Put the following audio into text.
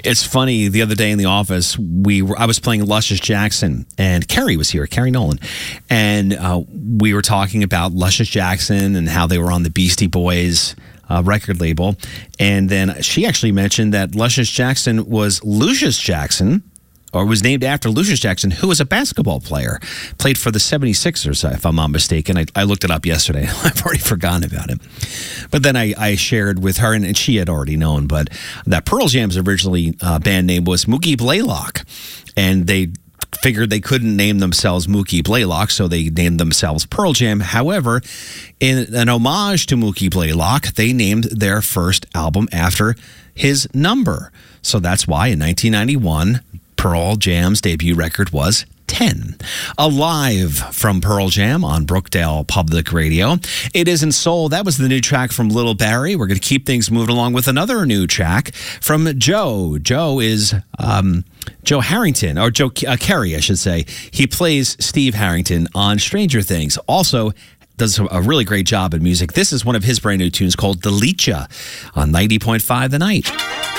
It's funny. The other day in the office, I was playing Luscious Jackson, and Carrie was here, Carrie Nolan, and we were talking about Luscious Jackson and how they were on the Beastie Boys record label, and then she actually mentioned that Luscious Jackson was Lucius Jackson, or was named after Lucius Jackson, who was a basketball player, played for the 76ers, if I'm not mistaken. I looked it up yesterday. I've already forgotten about it. But then I shared with her, and she had already known, but that Pearl Jam's originally band name was Mookie Blaylock, and they figured they couldn't name themselves Mookie Blaylock, so they named themselves Pearl Jam. However, in an homage to Mookie Blaylock, they named their first album after his number. So that's why in 1991, Pearl Jam's debut record was 10. Alive from Pearl Jam on Brookdale Public Radio. It Isn't Soul. That was the new track from Little Barry. We're going to keep things moving along with another new track from Joe. Joe is Joe Harrington, or Joe Carey, I should say. He plays Steve Harrington on Stranger Things. Also does a really great job in music. This is one of his brand new tunes called Delete Ya on 90.5 The Night.